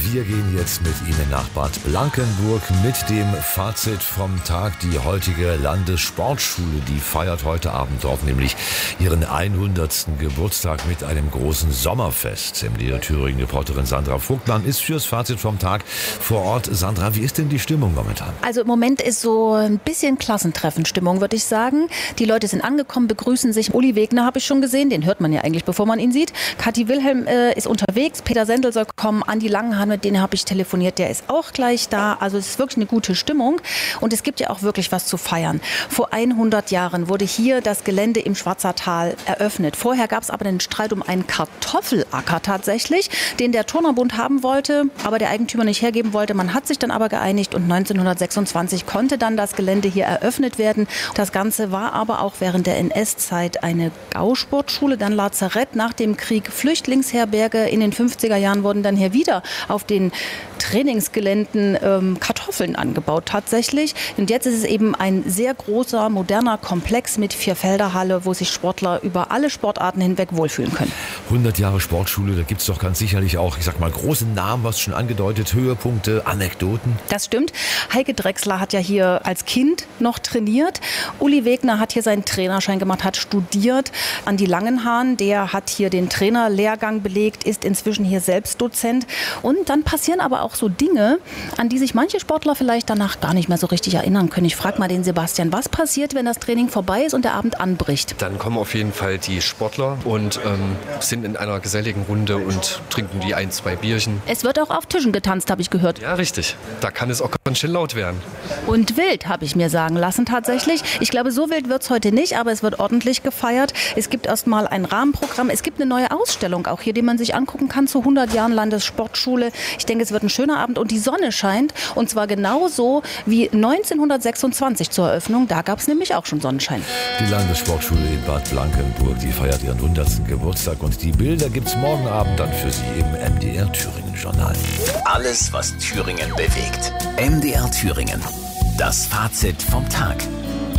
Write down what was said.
Wir gehen jetzt mit Ihnen nach Bad Blankenburg mit dem Fazit vom Tag. Die heutige Landessportschule, die feiert heute Abend drauf, nämlich ihren 100. Geburtstag mit einem großen Sommerfest. MDR Thüringen-Reporterin Sandra Vogtmann ist fürs Fazit vom Tag vor Ort. Sandra, wie ist denn die Stimmung momentan? Also im Moment ist so ein bisschen Klassentreffenstimmung, würde ich sagen. Die Leute sind angekommen, begrüßen sich. Uli Wegner habe ich schon gesehen, den hört man ja eigentlich, bevor man ihn sieht. Kathi Wilhelm ist unterwegs, Peter Sendel soll kommen, Andi Langenhahn, mit denen habe ich telefoniert, der ist auch gleich da. Also es ist wirklich eine gute Stimmung und es gibt ja auch wirklich was zu feiern. Vor 100 Jahren wurde hier das Gelände im Schwarzertal eröffnet. Vorher gab es aber einen Streit um einen Kartoffelacker tatsächlich, den der Turnerbund haben wollte, aber der Eigentümer nicht hergeben wollte. Man hat sich dann aber geeinigt und 1926 konnte dann das Gelände hier eröffnet werden. Das Ganze war aber auch während der NS-Zeit eine Gausportschule, dann Lazarett, nach dem Krieg Flüchtlingsherberge. In den 50er Jahren wurden dann hier wieder auf den Trainingsgeländen Kartoffeln angebaut tatsächlich. Und jetzt ist es eben ein sehr großer, moderner Komplex mit 4-Felder-Halle, wo sich Sportler über alle Sportarten hinweg wohlfühlen können. 100 Jahre Sportschule, da gibt es doch ganz sicherlich auch, ich sag mal, große Namen, was schon angedeutet, Höhepunkte, Anekdoten. Das stimmt. Heike Drechsler hat ja hier als Kind noch trainiert. Uli Wegner hat hier seinen Trainerschein gemacht, hat studiert. Andi Langenhahn, der hat hier den Trainerlehrgang belegt, ist inzwischen hier selbst Dozent. Und dann passieren aber auch so Dinge, an die sich manche Sportler vielleicht danach gar nicht mehr so richtig erinnern können. Ich frage mal den Sebastian, was passiert, wenn das Training vorbei ist und der Abend anbricht? Dann kommen auf jeden Fall die Sportler und sind in einer geselligen Runde und trinken die 1-2 Bierchen. Es wird auch auf Tischen getanzt, habe ich gehört. Ja, richtig. Da kann es auch ganz schön laut werden. Und wild, habe ich mir sagen lassen tatsächlich. Ich glaube, so wild wird es heute nicht, aber es wird ordentlich gefeiert. Es gibt erstmal ein Rahmenprogramm. Es gibt eine neue Ausstellung auch hier, die man sich angucken kann zu 100 Jahren Landessportschule. Ich denke, es wird ein schöner Abend und die Sonne scheint. Und zwar genauso wie 1926 zur Eröffnung. Da gab es nämlich auch schon Sonnenschein. Die Landessportschule in Bad Blankenburg, die feiert ihren 100. Geburtstag. Und die Bilder gibt es morgen Abend dann für Sie im MDR Thüringen-Journal. Alles, was Thüringen bewegt. MDR Thüringen. Das Fazit vom Tag.